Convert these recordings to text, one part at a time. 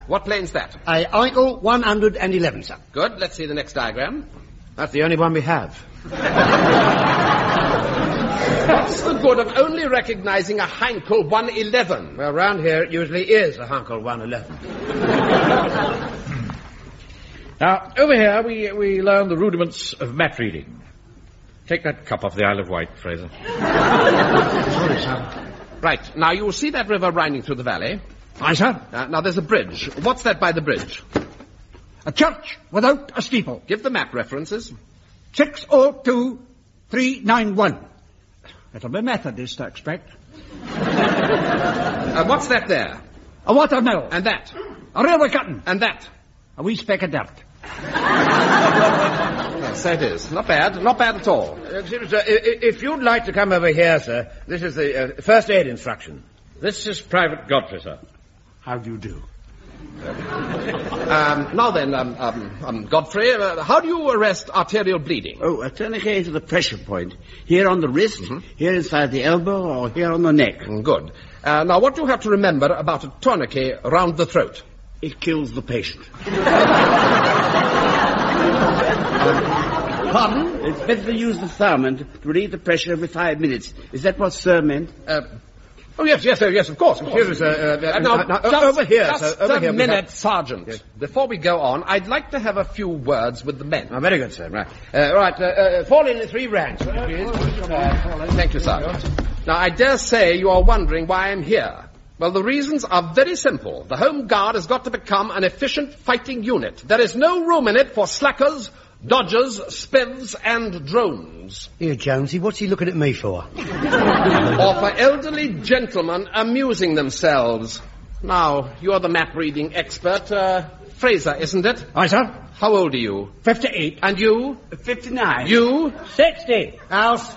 What plane's that? Eichel 111, sir. Good. Let's see the next diagram. That's the only one we have. What's the good of only recognizing a Heinkel 111? Well, round here it usually is a Heinkel 111. Now, over here we learn the rudiments of map reading. Take that cup off the Isle of Wight, Fraser. Sorry, sir. Right. Now, you will see that river winding through the valley. Aye, sir. Now, there's a bridge. What's that by the bridge? A church without a steeple. Give the map references. 602391. It'll be Methodist, I expect. What's that there? A watermill. And that? A railway cutting. And that? A wee speck of dirt. Yes, that is. Not bad. Not bad at all. Excuse me, sir. If you'd like to come over here, sir, this is the first aid instruction. This is Private Godfrey, sir. How do you do? Now then, Godfrey, how do you arrest arterial bleeding? Oh, a tourniquet into the pressure point. Here on the wrist, here inside the elbow, or here on the neck. Good. Now, what do you have to remember about a tourniquet round the throat? It kills the patient. Pardon? It's better to use the thumb and to relieve the pressure every 5 minutes. Is that what Sir meant? Oh, yes, of course. Excuse me, sir. Just, over here, just sir. Over a here, minute, Sergeant. Yes. Before we go on, I'd like to have a few words with the men. Oh, very good, sir. Right. Fall in 3 ranks. Thank you, Sergeant. Now, I dare say you are wondering why I'm here. Well, the reasons are very simple. The Home Guard has got to become an efficient fighting unit. There is no room in it for slackers, dodgers, spivs, and drones. Here, Jonesy, what's he looking at me for? Or for elderly gentlemen amusing themselves. Now, you're the map-reading expert. Fraser, isn't it? Aye, sir. How old are you? 58. And you? 59. You? 60. House.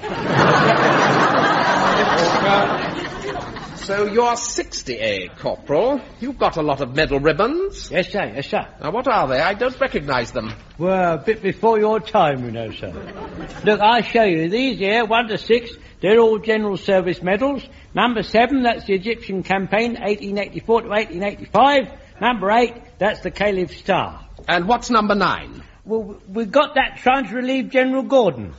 So you're 60, eh, Corporal? You've got a lot of medal ribbons. Yes, sir, yes, sir. Now, what are they? I don't recognize them. Well, a bit before your time, you know, sir. Look, I show you. These here, 1 to 6, they're all General Service medals. Number 7, that's the Egyptian campaign, 1884 to 1885. Number 8, that's the Caliph Star. And what's number 9? Well, we got that trying to relieve General Gordon.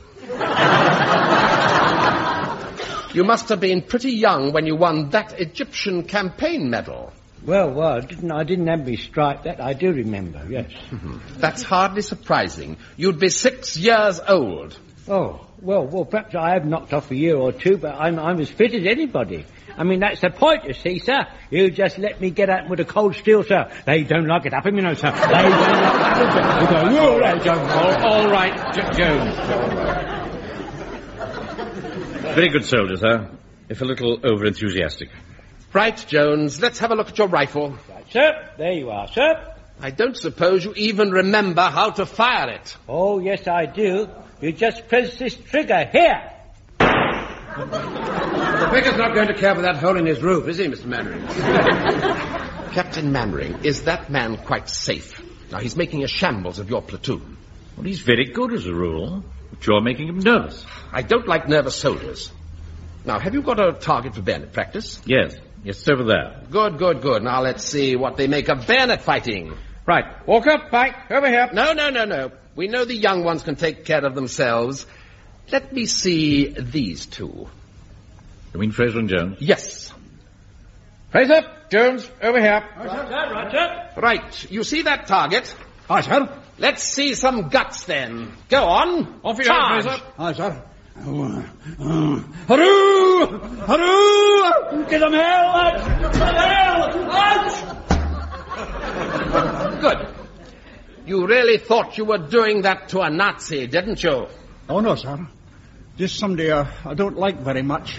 You must have been pretty young when you won that Egyptian campaign medal. Well, I didn't have me stripe. That I do remember, yes. That's hardly surprising. You'd be 6 years old. Oh, well, perhaps I have knocked off a year or 2, but I'm as fit as anybody. I mean, that's the point, you see, sir. You just let me get out with a cold steel, sir. They don't like it happen, you know, sir. They don't like it happen. All right, Jones. Very good soldier, sir. If a little over-enthusiastic. Right, Jones, let's have a look at your rifle. Right, sir. There you are, sir. I don't suppose you even remember how to fire it. Oh, yes, I do. You just press this trigger here. The vicar's not going to care for that hole in his roof, is he, Mr. Mannering? Captain Mannering, is that man quite safe? Now, he's making a shambles of your platoon. Well, he's very good as a rule, but you're making him nervous. I don't like nervous soldiers. Now, have you got a target for bayonet practice? Yes, it's over there. Good. Now, let's see what they make of bayonet fighting. Right, Walker, Pike, over here. No. We know the young ones can take care of themselves. Let me see these two. You mean Fraser and Jones? Yes. Fraser, Jones, over here. Right, sir. Right, you see that target? Aye, sir. Let's see some guts then. Go on. Off you go, Charge. Fraser. Aye, sir. Hurroo! Hurroo! Get them hell! Good. You really thought you were doing that to a Nazi, didn't you? Oh, no, sir. Just somebody I don't like very much.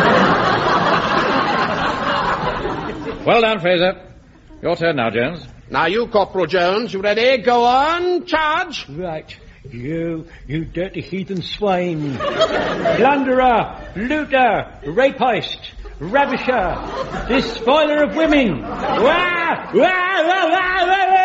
Well done, Fraser. Your turn now, Jones. Now you, Corporal Jones, you ready? Go on. Charge. Right. You dirty heathen swine. Plunderer, looter, rapist, ravisher, despoiler of women. Wah! Wah! Wah! Wah! Wah!